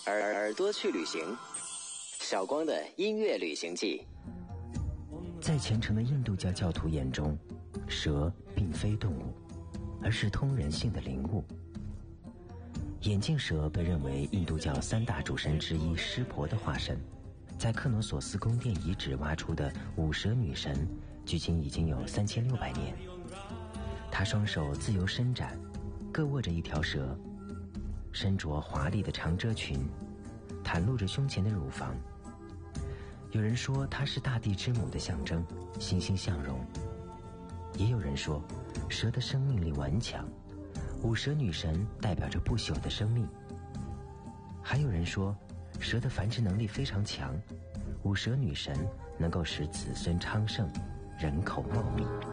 耳朵去旅行，小光的音乐旅行记。 在虔诚的印度教教徒眼中，蛇并非动物，而是通人性的灵物。眼镜蛇被认为印度教三大主神之一湿婆的化身，在克诺索斯宫殿遗址挖出的五蛇女神，距今已经有3600年。她双手自由伸展，各握着一条蛇，身着华丽的长遮裙，袒露着胸前的乳房。有人说她是大地之母的象征，欣欣向荣。也有人说蛇的生命力顽强，五蛇女神代表着不朽的生命。还有人说蛇的繁殖能力非常强，五蛇女神能够使子孙昌盛，人口茂密。